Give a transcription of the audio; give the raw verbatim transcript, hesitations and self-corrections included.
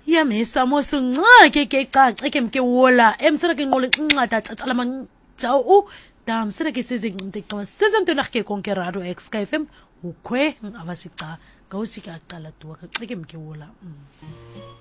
yamisa mosungcake ke caca ke mke wola emsera ke ngole nqada tsatsala manjaw u dam sera ke sizinqinte qwa sizentona ke konke radio x K F M ukhwe ngabasica ngawusika aqala duwa ke mke wola